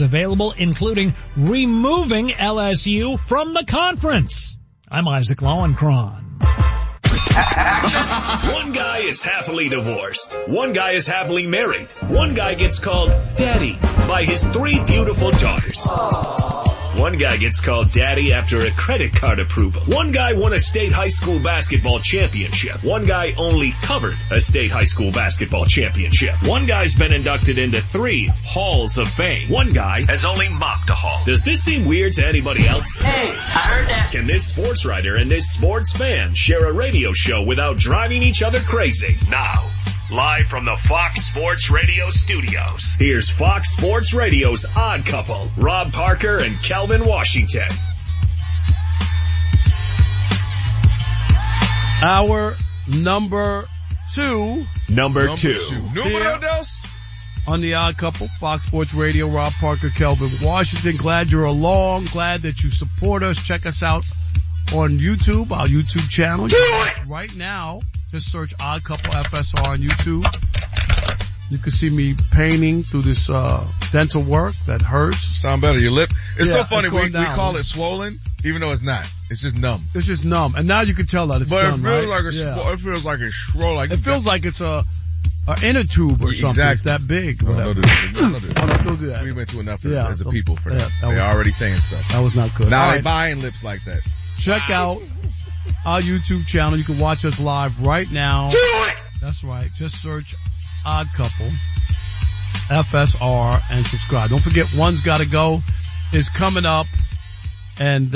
offers available, including removing LSU from the conference. I'm Isaac Lowenkron. One guy is happily divorced. One guy is happily married. One guy gets called daddy by his 3 beautiful daughters. One guy gets called daddy after a credit card approval. One guy won a state high school basketball championship. One guy only covered a state high school basketball championship. One guy's been inducted into 3 halls of fame. One guy has only mopped a hall. Does this seem weird to anybody else? Hey, I heard that. Can this sports writer and this sports fan share a radio show without driving each other crazy? Now, live from the Fox Sports Radio studios, here's Fox Sports Radio's Odd Couple, Rob Parker and Calvin Washington. Our number two. Number two. Numero dos. On the Odd Couple, Fox Sports Radio, Rob Parker, Calvin Washington. Glad you're along. Glad that you support us. Check us out on YouTube, our YouTube channel. Right now, just search Odd Couple FSR on YouTube. You can see me painting through this dental work that hurts. Sound better, your lip. It's so funny, it's we going down. call it swollen, even though it's not. It's just numb. It's just numb. And now you can tell that it's But numb, it feels right? like it feels like it's swollen. It feels like it's a inner tube or something. Exactly. It's that big. No, don't do that. Oh, no, don't do that. We went to enough Yeah. as a people for that. Yeah, They're already saying stuff. That was not good. Now All they right. buying lips like that. Check out our YouTube channel. You can watch us live right now. Do it! That's right. Just search Odd Couple FSR and subscribe. Don't forget, One's Gotta Go is coming up. And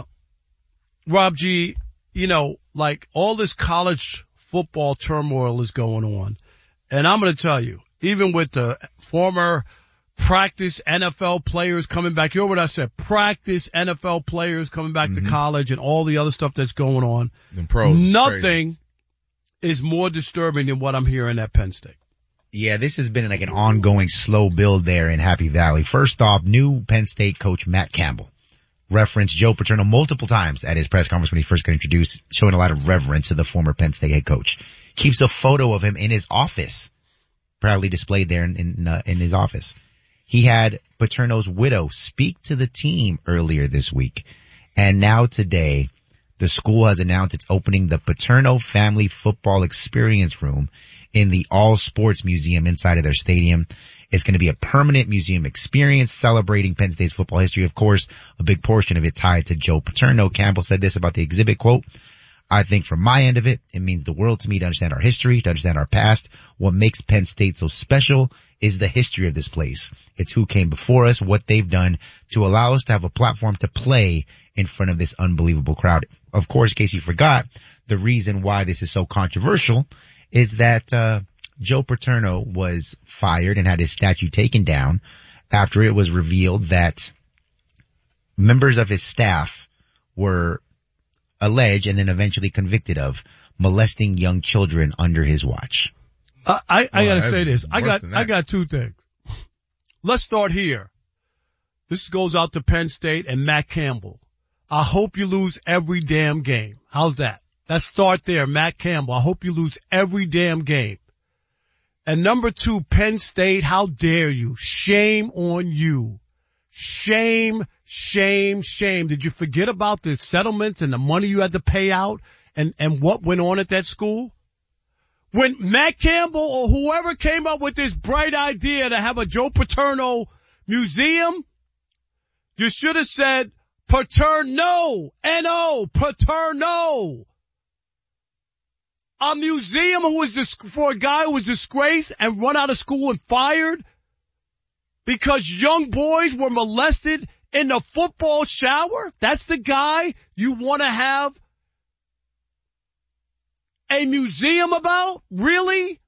Rob G, you know, like all this college football turmoil is going on. And I'm going to tell you, even with the former practice NFL players coming back, you know what I said? Practice NFL players coming back to college and all the other stuff that's going on. And pros. Nothing is more disturbing than what I'm hearing at Penn State. Yeah, this has been like an ongoing slow build there in Happy Valley. First off, new Penn State coach Matt Campbell referenced Joe Paterno multiple times at his press conference when he first got introduced, showing a lot of reverence to the former Penn State head coach. Keeps a photo of him in his office, proudly displayed there in his office. He had Paterno's widow speak to the team earlier this week. And now today, the school has announced it's opening the Paterno Family Football Experience Room in the All Sports Museum inside of their stadium. It's going to be a permanent museum experience celebrating Penn State's football history. Of course, a big portion of it tied to Joe Paterno. Campbell said this about the exhibit, quote, I think from my end of it, it means the world to me to understand our history, to understand our past. What makes Penn State so special is the history of this place. It's who came before us, what they've done to allow us to have a platform to play in front of this unbelievable crowd. Of course, in case you forgot, the reason why this is so controversial is that Joe Paterno was fired and had his statue taken down after it was revealed that members of his staff were alleged and then eventually convicted of molesting young children under his watch. I gotta say this. I worse got 2 things. Let's start here. This goes out to Penn State and Matt Campbell. I hope you lose every damn game. How's that? Let's start there, Matt Campbell. I hope you lose every damn game. And number 2, Penn State, how dare you? Shame on you. Shame, shame, shame. Did you forget about the settlements and the money you had to pay out and what went on at that school? When Matt Campbell or whoever came up with this bright idea to have a Joe Paterno museum, you should have said Paterno, N-O, Paterno. A museum for a guy who was disgraced and run out of school and fired because young boys were molested in the football shower? That's the guy you want to have a museum about? Really?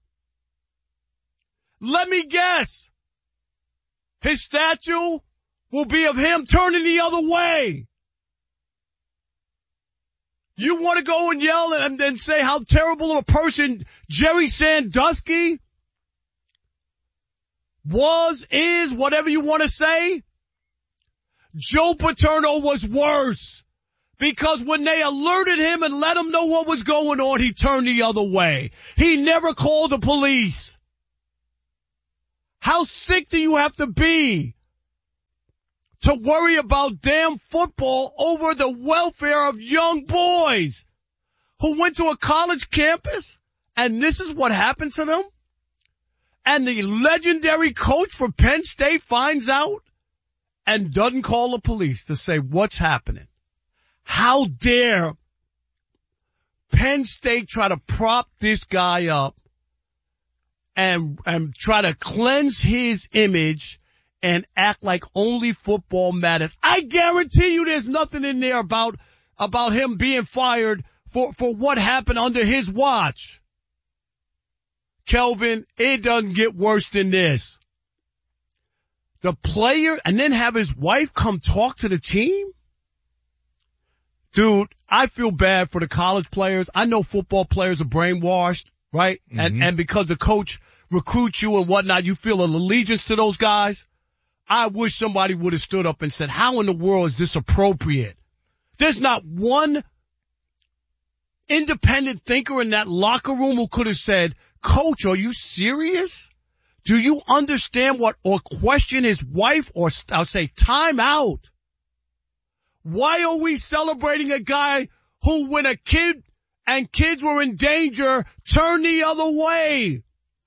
Let me guess. His statue will be of him turning the other way. You want to go and yell and say how terrible of a person Jerry Sandusky was, is, whatever you want to say? Joe Paterno was worse because when they alerted him and let him know what was going on, he turned the other way. He never called the police. How sick do you have to be to worry about damn football over the welfare of young boys who went to a college campus, and this is what happened to them? And the legendary coach for Penn State finds out and doesn't call the police to say what's happening. How dare Penn State try to prop this guy up and try to cleanse his image and act like only football matters. I guarantee you there's nothing in there about him being fired for what happened under his watch. Kelvin, it doesn't get worse than this. The player, and then have his wife come talk to the team? Dude, I feel bad for the college players. I know football players are brainwashed, right? Mm-hmm. And because the coach recruits you and whatnot, you feel an allegiance to those guys. I wish somebody would have stood up and said, how in the world is this appropriate? There's not one independent thinker in that locker room who could have said, Coach, are you serious? Do you understand or question his wife, or I'll say time out? Why are we celebrating a guy who, when a kid and kids were in danger, turned the other way?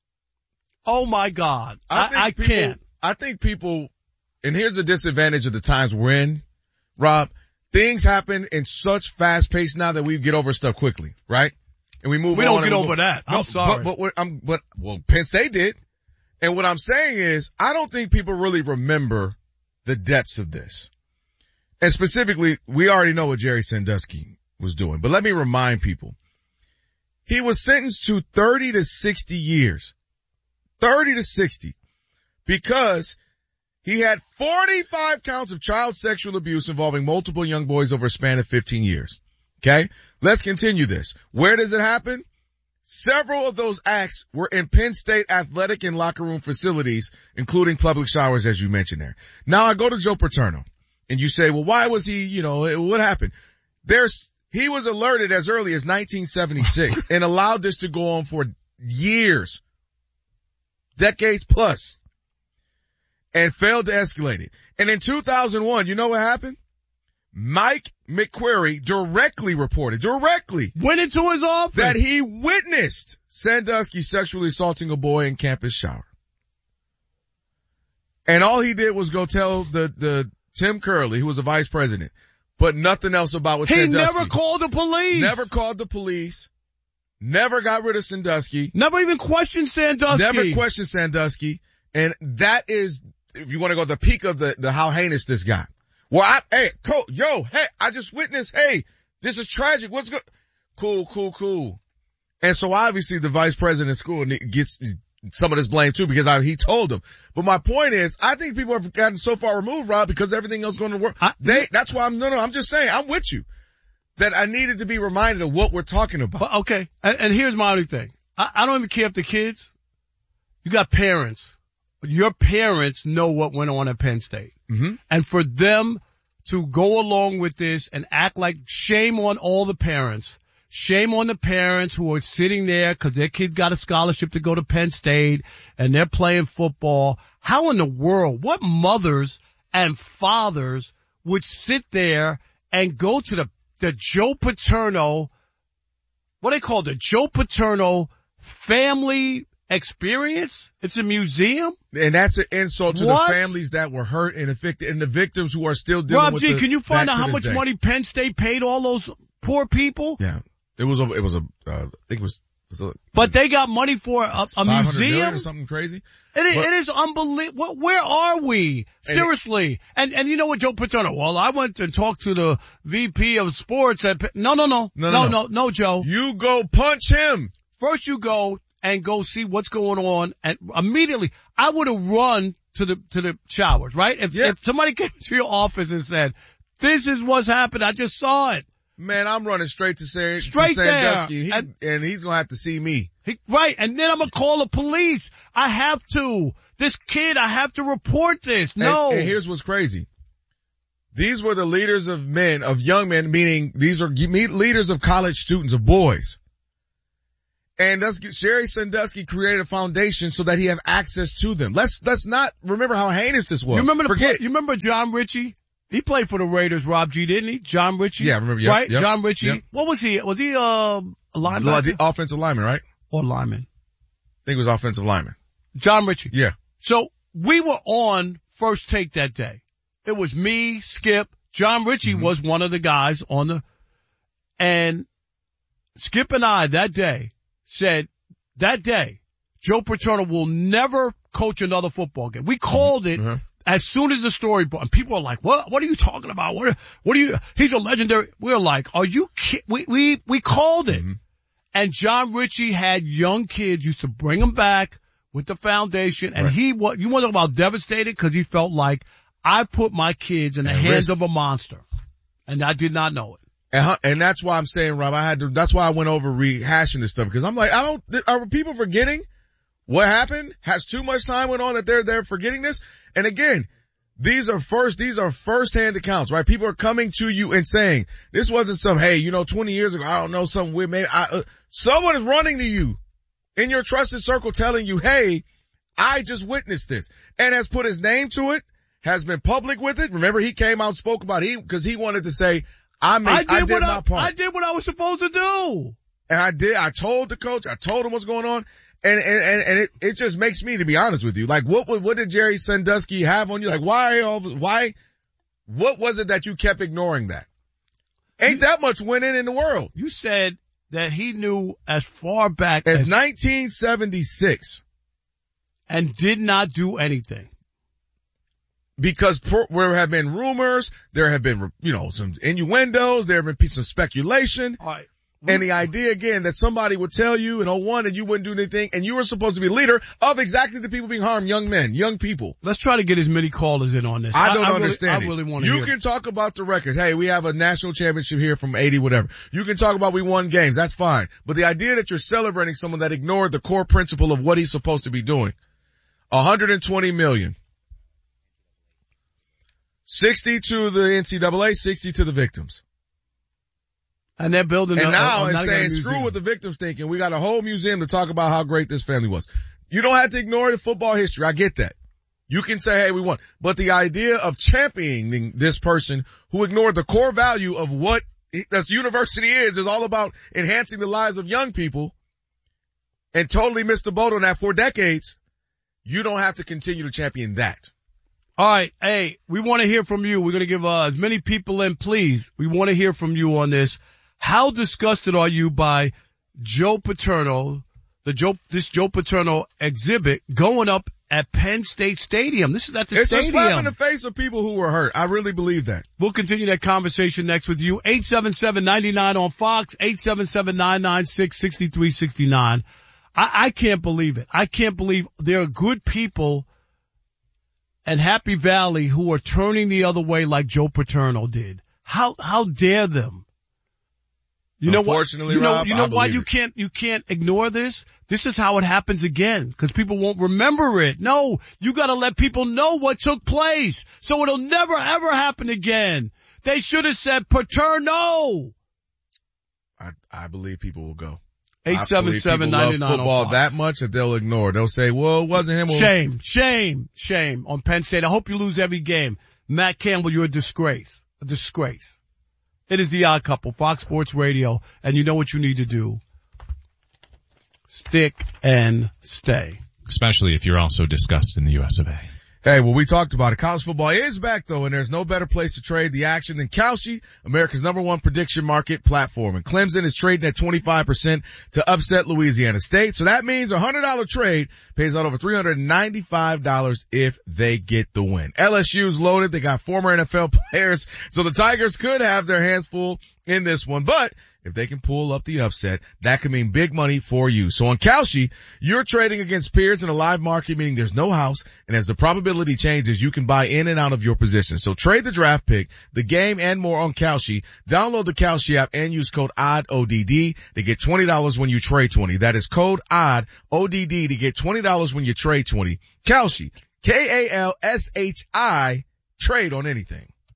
Oh my God. I can't. I think people, and here's the disadvantage of the times we're in, Rob, things happen in such fast pace now that we get over stuff quickly, right? And we move on. We don't get over that. I'm sorry. But Penn State did. And what I'm saying is, I don't think people really remember the depths of this. And specifically, we already know what Jerry Sandusky was doing. But let me remind people. He was sentenced to 30 to 60 years. 30 to 60. Because he had 45 counts of child sexual abuse involving multiple young boys over a span of 15 years. Okay? Let's continue this. Where does it happen? Several of those acts were in Penn State athletic and locker room facilities, including public showers, as you mentioned there. Now I go to Joe Paterno, and you say, well, why was he, what happened? He was alerted as early as 1976 and allowed this to go on for years, decades plus, and failed to escalate it. And in 2001, you know what happened? Mike McQuarrie directly went into his office that he witnessed Sandusky sexually assaulting a boy in campus shower. And all he did was go tell the Tim Curley, who was the vice president, but nothing else about what Sandusky. He never called the police. Never called the police. Never got rid of Sandusky. Never even questioned Sandusky. Never questioned Sandusky. And that is, if you want to go the peak of the how heinous this got. Well, I just witnessed, this is tragic. What's good? Cool. And so obviously the vice president of school gets some of this blame too because he told them. But my point is, I think people have gotten so far removed, Rob, because everything else going to work. That's why I'm just saying, I'm with you. That I needed to be reminded of what we're talking about. But, okay. And here's my only thing. I don't even care if the kids, you got parents. Your parents know what went on at Penn State. Mm-hmm. And for them to go along with this and act like shame on all the parents, shame on the parents who are sitting there because their kid got a scholarship to go to Penn State and they're playing football. How in the world, what mothers and fathers would sit there and go to the Joe Paterno, what they call the Joe Paterno family experience? It's a museum? And that's an insult to the families that were hurt and affected and the victims who are still dealing with it. Rob G, can you find out how much money Penn State paid all those poor people? Yeah. I think it was but they got money for a museum or something crazy. It is unbelievable. Where are we? Seriously. And you know what, Joe Paterno? Well, I went and talked to the VP of sports at No, Joe. You go punch him. First you go and go see what's going on, and immediately I would have run to the showers, right? If somebody came to your office and said, "This is what's happened, I just saw it." Man, I'm running straight to Sandusky, and he's gonna have to see me. Right, and then I'm gonna call the police. I have to. This kid, I have to report this. No. And here's what's crazy. These were the leaders of young men, meaning these are leaders of college students, of boys. And Jerry Sandusky created a foundation so that he have access to them. Let's not remember how heinous this was. You remember John Ritchie? He played for the Raiders, Rob G, didn't he? John Ritchie? Yeah, I remember. Yep, right? Yep, John Ritchie. Yep. What was he? Was he, a linebacker? The offensive lineman, right? Or lineman? I think it was offensive lineman. John Ritchie. Yeah. So we were on First Take that day. It was me, Skip, John Ritchie was one of the guys and Skip and I that day said, that day, Joe Paterno will never coach another football game. We called it as soon as the story broke. And people are like, what are you talking about? What are you, he's a legendary. We're like, are you kidding? We called it. And John Ritchie had young kids, used to bring them back with the foundation. And you want to talk about devastated? Cause he felt like I put my kids in the hands of a monster. And I did not know it. And that's why I'm saying, Rob, that's why I went over rehashing this stuff, because I'm like, are people forgetting what happened? Has too much time went on that they're forgetting this? And again, these are first-hand accounts, right? People are coming to you and saying, this wasn't some, hey, 20 years ago, I don't know, something weird, maybe, someone is running to you in your trusted circle telling you, hey, I just witnessed this, and has put his name to it, has been public with it. Remember, he came out and spoke about it because he wanted to say, I did my part. I did what I was supposed to do. And I told the coach, I told him what's going on. And it just makes me, to be honest with you, like, what did Jerry Sandusky have on you? Like, what was it that you kept ignoring that? Ain't that much winning in the world. You said that he knew as far back as 1976. And did not do anything. Because there have been rumors, there have been, some innuendos, there have been some speculation. All right. And the idea again that somebody would tell you in 2001 and you wouldn't do anything, and you were supposed to be leader of exactly the people being harmed, young men, young people. Let's try to get as many callers in on this. I don't understand. I really want to hear. You can talk about the records. Hey, we have a national championship here from 80, whatever. You can talk about we won games. That's fine. But the idea that you're celebrating someone that ignored the core principle of what he's supposed to be doing. 120 million. 60 to the NCAA, 60 to the victims. And they're building and now it's saying, screw what the victims thinking. We got a whole museum to talk about how great this family was. You don't have to ignore the football history. I get that. You can say, hey, we won. But the idea of championing this person who ignored the core value of what this university is all about enhancing the lives of young people and totally missed the boat on that for decades. You don't have to continue to champion that. All right. Hey, we want to hear from you. We're going to give as many people in, please. We want to hear from you on this. How disgusted are you by Joe Paterno, this Joe Paterno exhibit going up at Penn State Stadium? This is at the stadium. It's a slap in the face of people who were hurt. I really believe that. We'll continue that conversation next with you. 877-99 on Fox, 877-996-6369. I can't believe it. I can't believe there are good people and Happy Valley who are turning the other way like Joe Paterno did. How dare them? You know what? Rob, you know why you can't ignore this? This is how it happens again, because people won't remember it. No, you gotta let people know what took place, so it'll never ever happen again. They should have said Paterno. I believe people will go. 877-99 football that much that they'll ignore. They'll say, well, it wasn't him. Shame on Penn State. I hope you lose every game. Matt Campbell, you're a disgrace. A disgrace. It is The Odd Couple, Fox Sports Radio, and you know what you need to do. Stick and stay. Especially if you're also discussed in the US of A. Hey, well, we talked about it. College football is back, though, and there's no better place to trade the action than Kalshi, America's #1 prediction market platform. And Clemson is trading at 25% to upset Louisiana State. So that means a $100 trade pays out over $395 if they get the win. LSU's loaded. They got former NFL players, so the Tigers could have their hands full in this one. But if they can pull up the upset, that could mean big money for you. So on Kalshi, you're trading against peers in a live market, meaning there's no house, and as the probability changes, you can buy in and out of your position. So trade the draft pick, the game, and more on Kalshi. Download the Kalshi app and use code ODD to get $20 when you trade 20. That is code ODD to get $20 when you trade 20. Kalshi, Kalshi, trade on anything.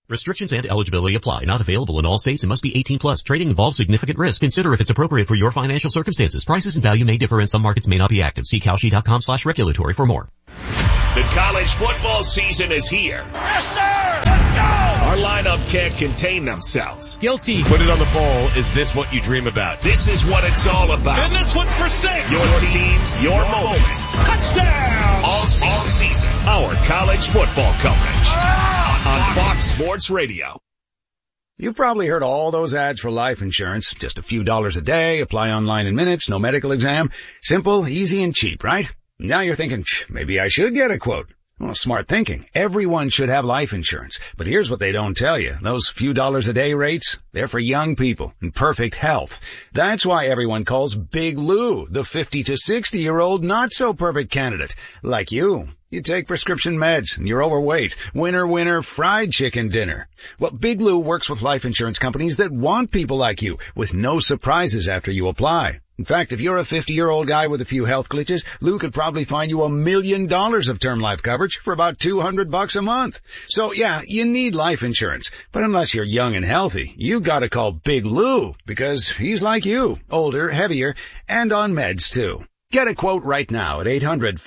Restrictions and eligibility apply. Not available in all states and must be 18 plus. Trading involves significant risk. Consider if it's appropriate for your financial circumstances. Prices and value may differ and some markets may not be active. See Kalshi.com/regulatory for more. The college football season is here. Yes, sir! Let's go! Our lineup can't contain themselves. Guilty. Put it on the poll. Is this what you dream about? This is what it's all about. And this one's for 6. Your teams, your moments. Touchdown! All season. Our college football coverage. On Fox Sports Radio. You've probably heard all those ads for life insurance. Just a few dollars a day, apply online in minutes, no medical exam. Simple, easy, and cheap, right? Now you're thinking, maybe I should get a quote. Well, smart thinking. Everyone should have life insurance. But here's what they don't tell you. Those few dollars a day rates, they're for young people in perfect health. That's why everyone calls Big Lou the 50 to 60-year-old not-so-perfect candidate. Like you. You take prescription meds and you're overweight. Winner, fried chicken dinner. Well, Big Lou works with life insurance companies that want people like you with no surprises after you apply. In fact, if you're a 50-year-old guy with a few health glitches, Lou could probably find you $1 million of term life coverage for about $200 a month. So yeah, you need life insurance. But unless you're young and healthy, you gotta call Big Lou because he's like you, older, heavier, and on meds too. Get a quote right now at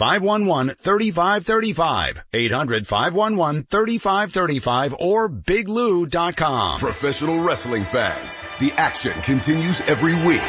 800-511-3535, 800-511-3535, or biglou.com. Professional wrestling fans, the action continues every week.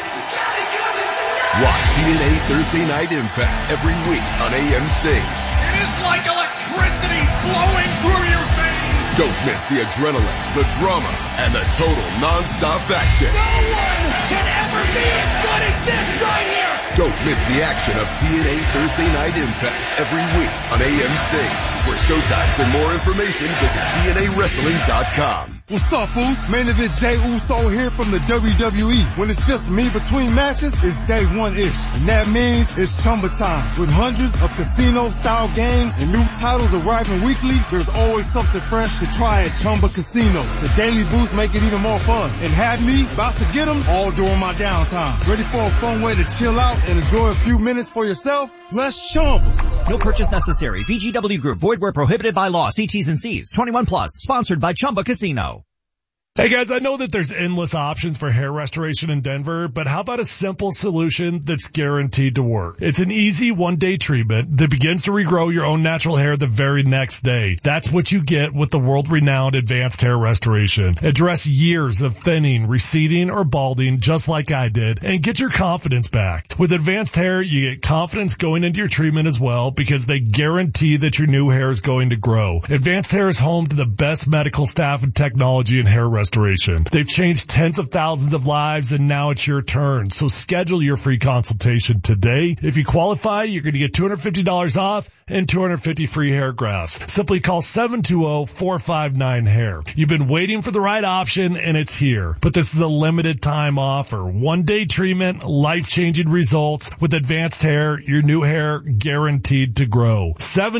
Watch TNA Thursday Night Impact every week on AMC. It is like electricity flowing through your veins. Don't miss the adrenaline, the drama, and the total non-stop action. No one can ever be as good as this right here. Don't miss the action of TNA Thursday Night Impact every week on AMC. For showtimes and more information, visit TNAWrestling.com. What's up, fools? Main event Jey Uso here from the WWE. When it's just me between matches, it's day one-ish. And that means it's Chumba time. With hundreds of casino-style games and new titles arriving weekly, there's always something fresh to try at Chumba Casino. The daily boosts make it even more fun. And have me about to get them all during my downtime. Ready for a fun way to chill out and enjoy a few minutes for yourself? Let's Chumba. No purchase necessary. VGW Group. Void where prohibited by law. See T's and C's. 21 plus. Sponsored by Chumba Casino. Hey guys, I know that there's endless options for hair restoration in Denver, but how about a simple solution that's guaranteed to work? It's an easy one-day treatment that begins to regrow your own natural hair the very next day. That's what you get with the world-renowned Advanced Hair Restoration. Address years of thinning, receding, or balding just like I did, and get your confidence back. With Advanced Hair, you get confidence going into your treatment as well because they guarantee that your new hair is going to grow. Advanced Hair is home to the best medical staff and technology in hair restoration. They've changed tens of thousands of lives, and now it's your turn. So schedule your free consultation today. If you qualify, you're going to get $250 off and 250 free hair grafts. Simply call 720-459-HAIR. You've been waiting for the right option, and it's here. But this is a limited time offer. One-day treatment, life-changing results. With Advanced Hair, your new hair guaranteed to grow.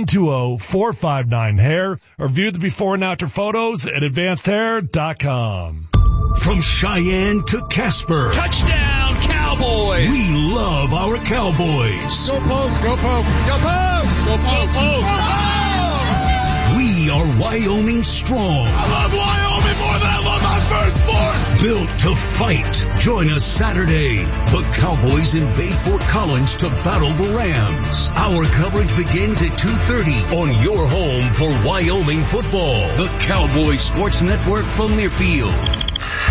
720-459-HAIR, or view the before and after photos at advancedhair.com. From Cheyenne to Casper. Touchdown, Cowboys! We love our Cowboys. Go Pokes, go Pokes, go Pokes, go Pokes, go Pokes! We are Wyoming strong. I love Wyoming more than I love my firstborn. Built to fight. Join us Saturday. The Cowboys invade Fort Collins to battle the Rams. Our coverage begins at 2:30 on your home for Wyoming football. The Cowboys Sports Network from Learfield.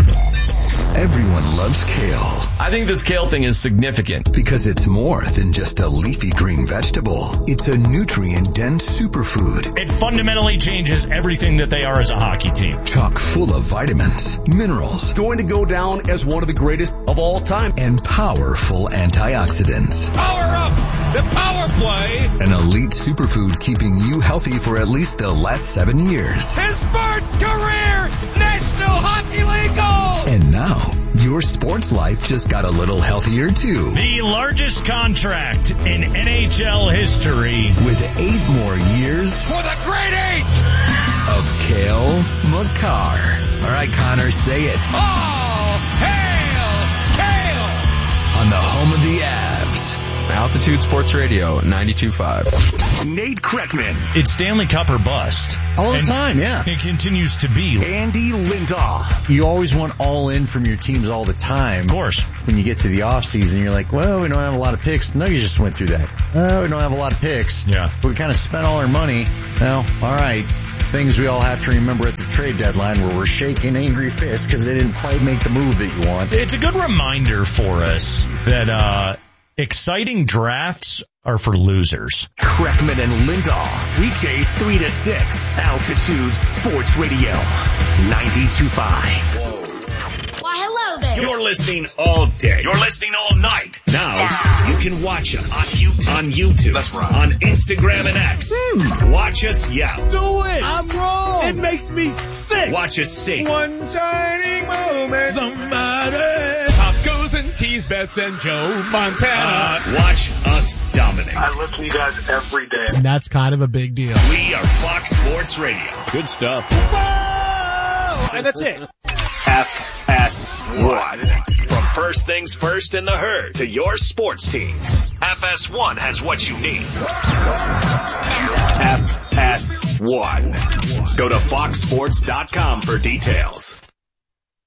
Everyone loves kale. I think this kale thing is significant. Because it's more than just a leafy green vegetable. It's a nutrient-dense superfood. It fundamentally changes everything that they are as a hockey team. Chock full of vitamins, minerals. Going to go down as one of the greatest of all time. And powerful antioxidants. Power up! The power play! An elite superfood keeping you healthy for at least the last 7 years. His first career National Hockey League goal! And now, your sports life just got a little healthier too. The largest contract in NHL history. With 8 more years. For the Great 8! Of Cale Makar. All right, Connor, say it. Oh, hail Cale! On the home of the Avs. Out Altitude Sports Radio 92.5. Nate Kreckman. It's Stanley Cup or bust. All the time, yeah. It continues to be. Andy Lindahl. You always want all in from your teams all the time. Of course. When you get to the off season, you're like, well, we don't have a lot of picks. No, you just went through that. Oh, we don't have a lot of picks. Yeah. We kind of spent all our money. Well, all right. Things we all have to remember at the trade deadline where we're shaking angry fists because they didn't quite make the move that you want. It's a good reminder for us that exciting drafts are for losers. Kreckman and Lindahl. Weekdays 3 to 6. Altitude Sports Radio 92.5. Why, hello there. You're listening all day. You're listening all night. Now, you can watch us on YouTube. That's right. On Instagram and X. Watch us yell. Do it. I'm wrong. It makes me sick. Watch us sing. One shining moment. Somebody. Tacos and teas, Bets and Joe Montana. Watch us dominate. I listen to you guys every day. And that's kind of a big deal. We are Fox Sports Radio. Good stuff. Whoa! And that's it. FS1. From first things first in the herd to your sports teams, FS1 has what you need. FS1. Go to foxsports.com for details.